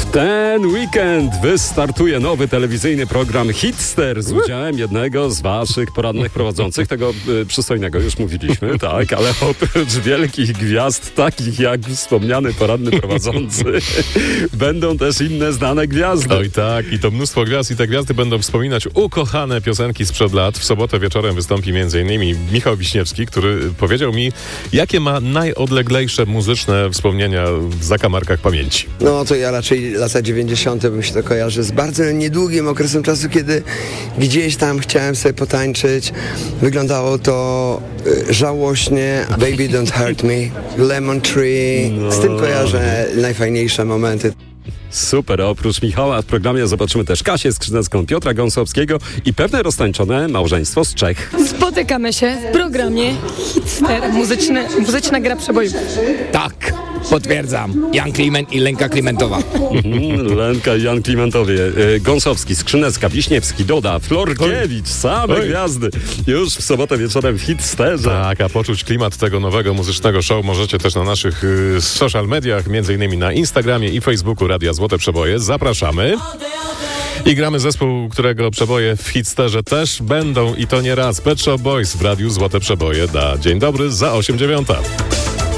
Ten weekend wystartuje nowy telewizyjny program Hitster z udziałem jednego z waszych porannych prowadzących, tego przystojnego już mówiliśmy, tak, ale oprócz wielkich gwiazd, takich jak wspomniany poranny prowadzący, będą też inne znane gwiazdy. Oj tak, i to mnóstwo gwiazd i te gwiazdy będą wspominać ukochane piosenki sprzed lat. W sobotę wieczorem wystąpi m.in. Michał Wiśniewski, który powiedział mi, jakie ma najodleglejsze muzyczne wspomnienia w zakamarkach pamięci. No to ja raczej lata 90. bym się to kojarzy z bardzo niedługim okresem czasu, kiedy gdzieś tam chciałem sobie potańczyć. Wyglądało to żałośnie. Baby Don't Hurt Me, Lemon Tree. Z tym kojarzę najfajniejsze momenty. Super, oprócz Michała w programie zobaczymy też Kasię Skrzydecką, Piotra Gąsowskiego i pewne roztańczone małżeństwo z Czech. Spotykamy się w programie Hitster, muzyczna gra przebojów. Tak, potwierdzam. Jan Kliment i Lenka Klimentowa. Lenka i Jan Klimentowie, Gąsowski, Skrzynecka, Wiśniewski, Doda, Florkiewicz, same gwiazdy. Już w sobotę wieczorem w Hitsterze. Tak, a poczuć klimat tego nowego muzycznego show możecie też na naszych social mediach, m.in. na Instagramie i Facebooku Radia Złote Przeboje. Zapraszamy. I gramy zespół, którego przeboje w Hitsterze też będą i to nie raz. Pet Shop Boys w Radiu Złote Przeboje da dzień dobry za 8:09.